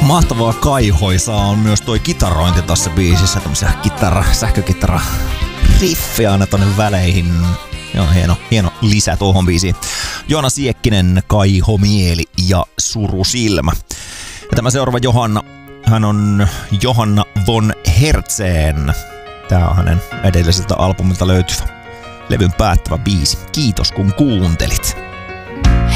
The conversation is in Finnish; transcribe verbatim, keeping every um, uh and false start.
Mahtavaa kaihoisaa on myös toi kitarointi tässä biisissä. Tämmöisiä kitara, sähkökitara riffejä aina tonne väleihin. Joo, hieno, hieno lisä tuohon biisiin. Joona Siekkinen, Kaihomieli ja Surusilmä. Ja tämä seuraava Johanna, hän on Johanna von Hertzen. Tää on hänen edelliseltä albumilta löytyvä levyn päättävä biisi. Kiitos kun kuuntelit.